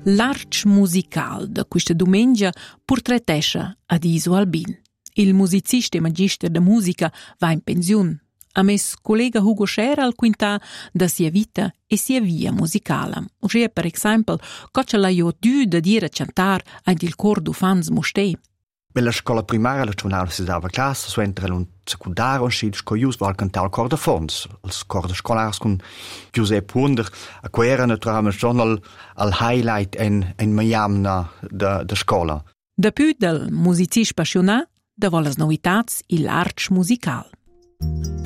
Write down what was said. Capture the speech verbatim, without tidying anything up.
L'Arch Musical da questa domenica portrettesce ad Iso Albin. Il musicista e magister de musica va in pensione. A mes collega Hugo Scher al quinta da sia vita e sia via musicale. Ossia, per esempio, cosa l'ha io due da dire a cantare ad il cor du fans mostei. Nella scuola primaria la giornata si dava classe, su entra un secondario, si scoius va al cantare il cor de fons, il cor de scolars con Giuseppe Wunder, a cui era naturalmente giorno al, al highlight in, in Miami da, da scuola. Da più del musicista spassionato, da volas novità, il Arch Musical.